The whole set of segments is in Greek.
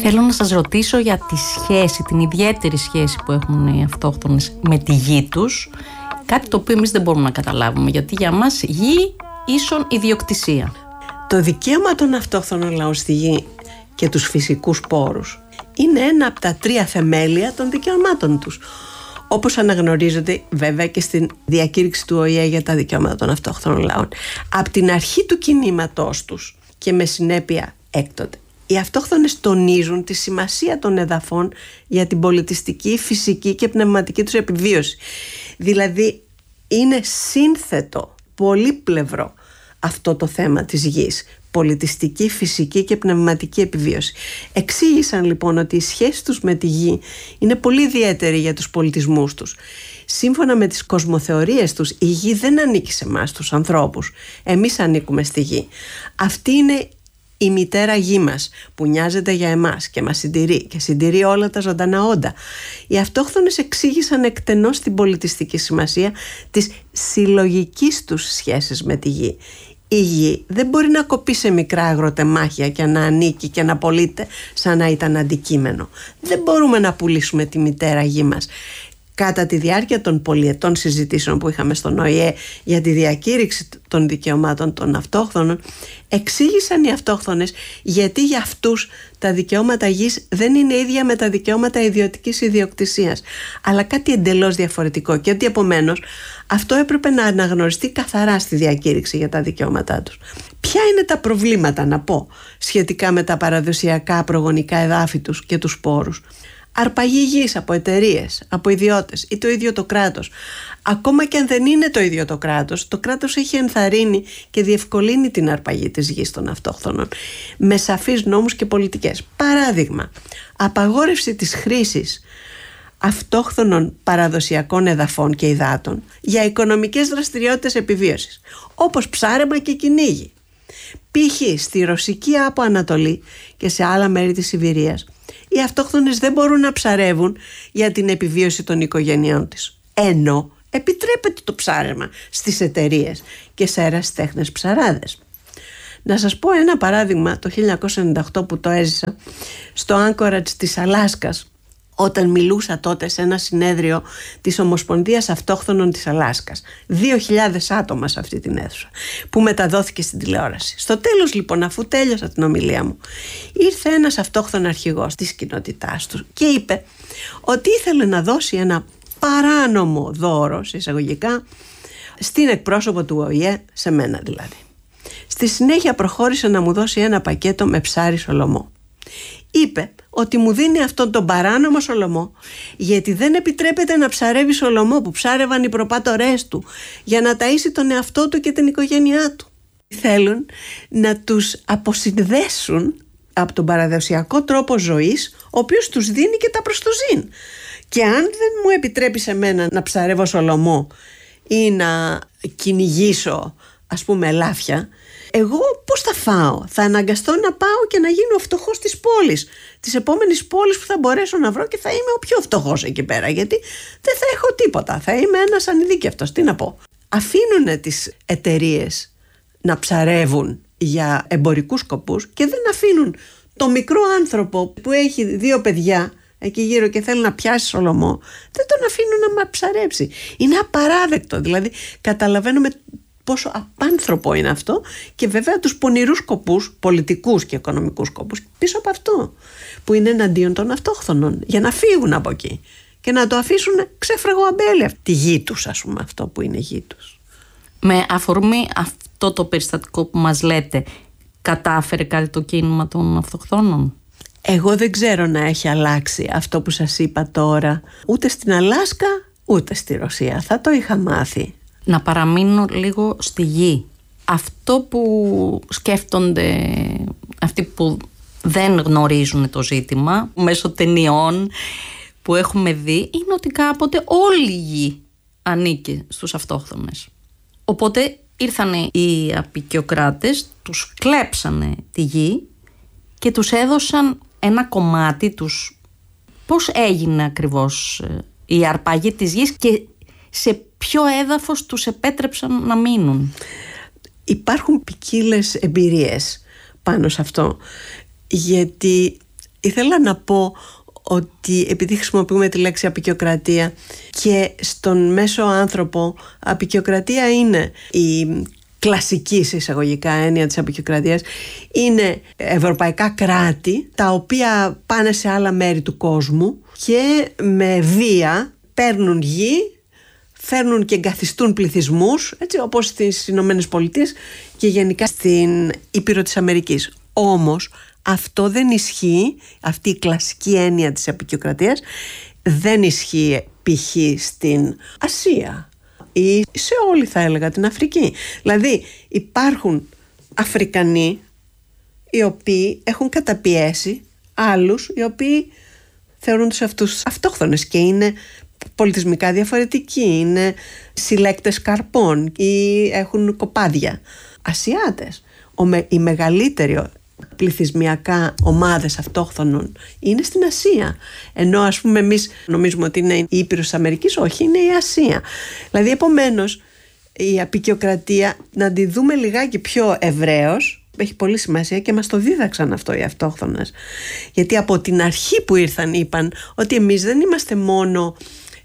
Θέλω να σας ρωτήσω για τη σχέση, την ιδιαίτερη σχέση που έχουν οι αυτόχθονες με τη γη τους. Κάτι το οποίο εμείς δεν μπορούμε να καταλάβουμε, γιατί για μας γη ίσον ιδιοκτησία. Το δικαίωμα των αυτόχθονων λαών στη γη και τους φυσικούς πόρους είναι ένα από τα 3 θεμέλια των δικαιωμάτων τους, όπως αναγνωρίζονται βέβαια και στην διακήρυξη του ΟΗΕ για τα δικαιώματα των αυτόχθονων λαών. Από την αρχή του κινήματός τους και με συνέπεια έκτοτε, οι αυτόχθονες τονίζουν τη σημασία των εδαφών για την πολιτιστική, φυσική και πνευματική τους επιβίωση. Δηλαδή είναι σύνθετο, πολύπλευρο αυτό το θέμα της γης. Πολιτιστική, φυσική και πνευματική επιβίωση. Εξήγησαν λοιπόν ότι η σχέση τους με τη γη είναι πολύ ιδιαίτερη για τους πολιτισμούς τους. Σύμφωνα με τις κοσμοθεωρίες τους, η γη δεν ανήκει σε εμάς τους ανθρώπους. Εμείς ανήκουμε στη γη. Αυτή είναι η μητέρα γη μας που νοιάζεται για εμάς και μας συντηρεί και συντηρεί όλα τα ζωντανά όντα. Οι αυτόχθονες εξήγησαν εκτενώς την πολιτιστική σημασία της συλλογικής τους σχέσης με τη γη. Η γη δεν μπορεί να κοπεί σε μικρά αγροτεμάχια και να ανήκει και να πωλείται σαν να ήταν αντικείμενο. Δεν μπορούμε να πουλήσουμε τη μητέρα γη μας. Κατά τη διάρκεια των πολυετών συζητήσεων που είχαμε στον ΟΗΕ για τη διακήρυξη των δικαιωμάτων των αυτόχθονων, εξήγησαν οι αυτόχθονες γιατί για αυτούς τα δικαιώματα γης δεν είναι ίδια με τα δικαιώματα ιδιωτικής ιδιοκτησίας, αλλά κάτι εντελώς διαφορετικό, και ότι επομένως αυτό έπρεπε να αναγνωριστεί καθαρά στη διακήρυξη για τα δικαιώματά τους. Ποια είναι τα προβλήματα, να πω, σχετικά με τα παραδοσιακά προγονικά εδάφη τους και τους πόρους? Αρπαγή γης από εταιρείες, από ιδιώτες ή το ίδιο το κράτος. Ακόμα και αν δεν είναι το ίδιο το κράτος έχει ενθαρρύνει και διευκολύνει την αρπαγή της γης των αυτόχθονων με σαφείς νόμους και πολιτικές. Παράδειγμα, απαγόρευση της χρήσης αυτόχθονων παραδοσιακών εδαφών και υδάτων για οικονομικές δραστηριότητες επιβίωσης, όπως ψάρεμα και κυνήγι. Π.χ. στη Ρωσική Άπο Ανατολή και σε άλλα μέρη της Σιβηρίας, οι αυτόχθονες δεν μπορούν να ψαρεύουν για την επιβίωση των οικογενειών της, ενώ επιτρέπεται το ψάρεμα στις εταιρείες και σε ερασιτέχνες ψαράδες. Να σας πω ένα παράδειγμα, το 1998 που το έζησα στο Άγκορατζ της Αλάσκας, όταν μιλούσα τότε σε ένα συνέδριο της Ομοσπονδίας Αυτόχθονων της Αλάσκας. 2.000 άτομα σε αυτή την αίθουσα, που μεταδόθηκε στην τηλεόραση. Στο τέλος λοιπόν, αφού τέλειωσα την ομιλία μου, ήρθε ένας αυτόχθον αρχηγός της κοινότητάς του και είπε ότι ήθελε να δώσει ένα παράνομο δώρο, σε εισαγωγικά, στην εκπρόσωπο του ΟΗΕ, σε μένα δηλαδή. Στη συνέχεια προχώρησε να μου δώσει ένα πακέτο με ψάρι σολομό. Είπε ότι μου δίνει αυτόν τον παράνομο σολομό γιατί δεν επιτρέπεται να ψαρεύει σολομό που ψάρευαν οι προπάτορές του για να ταΐσει τον εαυτό του και την οικογένειά του. Θέλουν να τους αποσυνδέσουν από τον παραδοσιακό τρόπο ζωής, ο οποίος τους δίνει και τα προστοζήν. Και αν δεν μου επιτρέπει σε μένα να ψαρεύω σολομό ή να κυνηγήσω, ας πούμε, ελάφια, εγώ πώς θα φάω? Θα αναγκαστώ να πάω και να γίνω φτωχός της πόλης, της επόμενης πόλης που θα μπορέσω να βρω, και θα είμαι ο πιο φτωχός εκεί πέρα, γιατί δεν θα έχω τίποτα, θα είμαι ένας ανειδίκευτος. Τι να πω? Αφήνουν τις εταιρείες να ψαρεύουν για εμπορικούς σκοπούς και δεν αφήνουν το μικρό άνθρωπο που έχει 2 παιδιά εκεί γύρω και θέλει να πιάσει σολομό, δεν τον αφήνουν να ψαρέψει. Είναι απαράδεκτο. Δηλαδή καταλαβαίνουμε πόσο απάνθρωπο είναι αυτό, και βέβαια τους πονηρούς σκοπούς, πολιτικούς και οικονομικούς σκοπούς πίσω από αυτό, που είναι εναντίον των αυτόχθονων, για να φύγουν από εκεί και να το αφήσουν ξέφραγο αμπέλια τη γη τους, ας πούμε, αυτό που είναι γη τους. Με αφορμή αυτό το περιστατικό που μας λέτε, κατάφερε κάτι το κίνημα των αυτοχθόνων? Εγώ δεν ξέρω να έχει αλλάξει αυτό που σας είπα τώρα, ούτε στην Αλάσκα ούτε στη Ρωσία. Θα το είχα μάθει. Να παραμείνω λίγο στη γη. Αυτό που σκέφτονται αυτοί που δεν γνωρίζουν το ζήτημα μέσω ταινιών που έχουμε δει, είναι ότι κάποτε όλη η γη ανήκει στους αυτόχθονες. Οπότε ήρθανε οι αποικιοκράτες, τους κλέψανε τη γη και τους έδωσαν ένα κομμάτι τους. Πώς έγινε ακριβώς η αρπαγή της γης και σε ποιο έδαφος τους επέτρεψαν να μείνουν? Υπάρχουν ποικίλες εμπειρίες πάνω σε αυτό, γιατί Ήθελα να πω ότι επειδή χρησιμοποιούμε τη λέξη αποικιοκρατία, και στον μέσο άνθρωπο αποικιοκρατία είναι η κλασική σε εισαγωγικά έννοια της αποικιοκρατίας, είναι ευρωπαϊκά κράτη τα οποία πάνε σε άλλα μέρη του κόσμου και με βία παίρνουν γη, φέρνουν και εγκαθιστούν πληθυσμούς, έτσι, όπως στις Ηνωμένες Πολιτείες και γενικά στην Ήπειρο της Αμερικής. Όμως αυτό δεν ισχύει, αυτή η κλασική έννοια της αποικιοκρατίας δεν ισχύει π.χ. στην Ασία ή σε όλη, θα έλεγα, την Αφρική. Δηλαδή υπάρχουν Αφρικανοί οι οποίοι έχουν καταπιέσει άλλους οι οποίοι θεωρούν τους αυτούς αυτόχθονες και είναι πολιτισμικά διαφορετικοί, είναι συλλέκτες καρπών ή έχουν κοπάδια. Ασιάτες, οι μεγαλύτεροι πληθυσμιακά ομάδες αυτόχθονων είναι στην Ασία, ενώ ας πούμε εμείς νομίζουμε ότι είναι η Ήπειρος της Αμερικής. Όχι, είναι η Ασία. Δηλαδή επομένως η αποικιοκρατία, να τη δούμε λιγάκι πιο ευρέως, έχει πολύ σημασία και μας το δίδαξαν αυτό οι αυτόχθονες, γιατί από την αρχή που ήρθαν είπαν ότι εμείς δεν είμαστε μόνο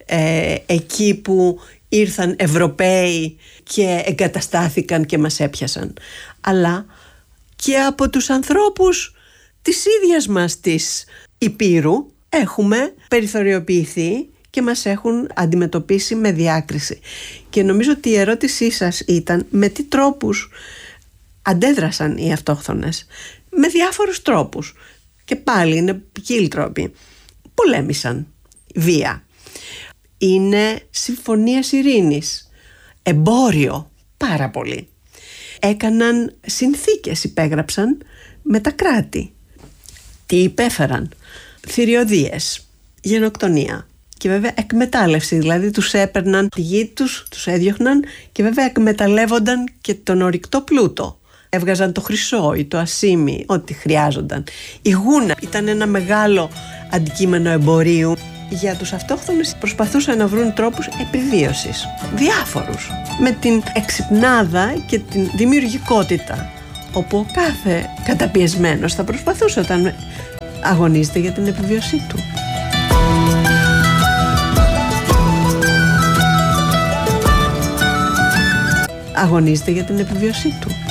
εκεί που ήρθαν Ευρωπαίοι και εγκαταστάθηκαν και μας έπιασαν, αλλά και από τους ανθρώπους της ίδιας μας της Υπήρου έχουμε περιθωριοποιηθεί και μας έχουν αντιμετωπίσει με διάκριση. Και νομίζω ότι η ερώτησή σας ήταν με τι τρόπους αντέδρασαν οι αυτόχθονες. Με διάφορους τρόπους. Και πάλι είναι ποικίλοι τρόποι. Πολέμησαν, βία. Είναι συμφωνίες ειρήνης, εμπόριο, πάρα πολύ. Έκαναν συνθήκες, υπέγραψαν με τα κράτη. Τι υπέφεραν? Θηριωδίες, γενοκτονία και βέβαια εκμετάλλευση, δηλαδή τους έπαιρναν τη γη τους, τους έδιωχναν και βέβαια εκμεταλλεύονταν και τον ορυκτό πλούτο. Έβγαζαν το χρυσό ή το ασίμι, ό,τι χρειάζονταν. Η γούνα ήταν ένα μεγάλο αντικείμενο εμπορίου. Για τους αυτόχθονες προσπαθούσαν να βρουν τρόπους επιβίωσης, διάφορους, με την εξυπνάδα και την δημιουργικότητα, όπου ο κάθε καταπιεσμένος θα προσπαθούσε όταν αγωνίζεται για την επιβίωσή του. Αγωνίζεται για την επιβίωσή του.